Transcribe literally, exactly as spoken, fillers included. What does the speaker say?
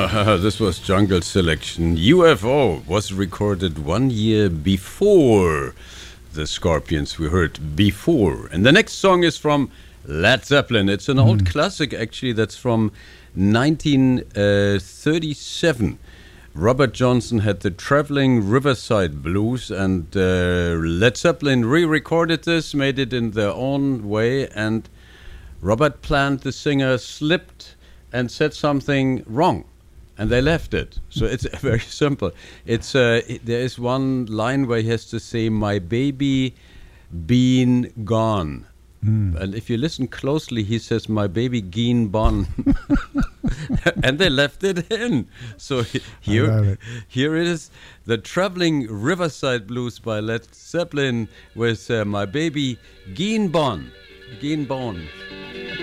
Uh, this was Jungle Selection. U F O was recorded one year before the Scorpions. We heard Before. And the next song is from Led Zeppelin. It's an mm. old classic, actually, that's from nineteen thirty-seven. Robert Johnson had the Traveling Riverside Blues, and uh, Led Zeppelin re-recorded this, made it in their own way, and Robert Plant, the singer, slipped and said something wrong, and they left it. So it's very simple. It's uh, it, there is one line where he has to say, "My baby been gone." Mm. And if you listen closely, he says, "My baby gene bon," and they left it in. So he, here, it. here it is, the Traveling Riverside Blues by Led Zeppelin with uh, "My baby gene bon," gene bon.